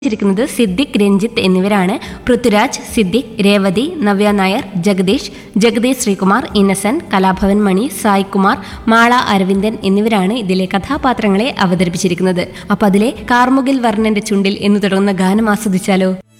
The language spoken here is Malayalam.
ിരിക്കുന്നത് സിദ്ദിഖ്, രഞ്ജിത്ത് എന്നിവരാണ്. പൃഥ്വിരാജ്, സിദ്ദിഖ്, രേവതി, നവ്യ നായർ, ജഗദീഷ് ശ്രീകുമാർ, ഇന്നസെന്റ്, കലാഭവൻ മണി, സായ് കുമാർ, മാള അരവിന്ദൻ എന്നിവരാണ് ഇതിലെ കഥാപാത്രങ്ങളെ അവതരിപ്പിച്ചിരിക്കുന്നത്. അപ്പൊ അതിലെ കാർമുകിൽ വർണ്ണന്റെ ചുണ്ടിൽ എന്ന് തുടങ്ങുന്ന ഗാനം ആസ്വദിച്ചാലോ?